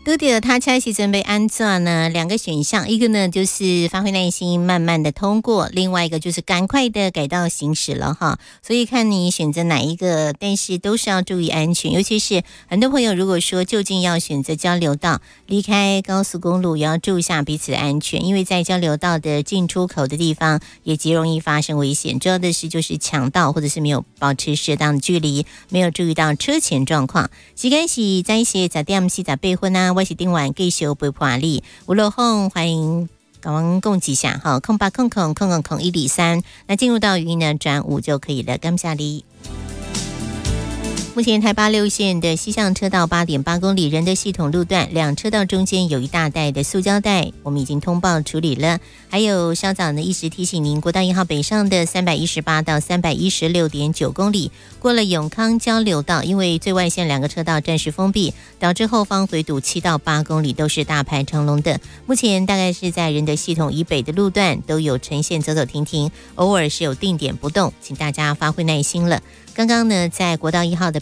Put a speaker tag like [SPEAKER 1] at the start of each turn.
[SPEAKER 1] 拄到他车时阵要安怎呢？两个选项，一个呢就是发挥耐心，慢慢的通过；另外一个就是赶快的改道行驶了哈。所以看你选择哪一个，但是都是要注意安全。尤其是很多朋友如果说就近要选择交流道，离开高速公路，也要注意一下彼此的安全，因为在交流道的进出口的地方也极容易发生危险。主要的是就是抢道，或者是没有保持适当的距离，没有注意到车前状况。时间是在一些10点48分啊。我是丁晚继续陪伴你，吴乐宏欢迎跟我共几下哈，0800000103，那进入到语音呢转5就可以了，感谢你。目前台八6线的西向车道8.8公里仁德系统路段，两车道中间有一大袋的塑胶袋，我们已经通报处理了。还有稍早呢，一时提醒您，国道1号北上的318到316.9公里，过了永康交流道，因为最外线两个车道暂时封闭，导致后方回堵7到8公里都是大排长龙的。目前大概是在仁德系统以北的路段都有呈现走走停停，偶尔是有定点不动，请大家发挥耐心了。刚刚呢，在国道1号的